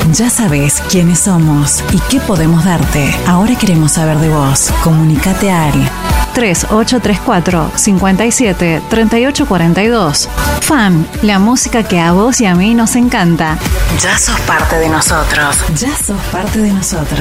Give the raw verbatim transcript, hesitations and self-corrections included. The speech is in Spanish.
Ya sabes quiénes somos y qué podemos darte. Ahora queremos saber de vos. Comunicate al tres ocho tres cuatro, cinco siete, tres ocho cuatro dos. Fan, la música que a vos y a mí nos encanta. Ya sos parte de nosotros. Ya sos parte de nosotros.